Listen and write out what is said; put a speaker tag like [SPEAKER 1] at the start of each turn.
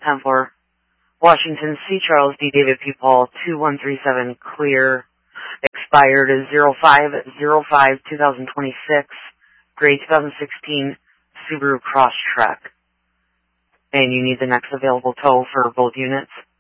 [SPEAKER 1] 10-4. Washington C. Charles D. David P. Paul 2137 clear. Expired is 05/05/2026. Gray 2016 Subaru Crosstrek. And you need the next available tow for both units.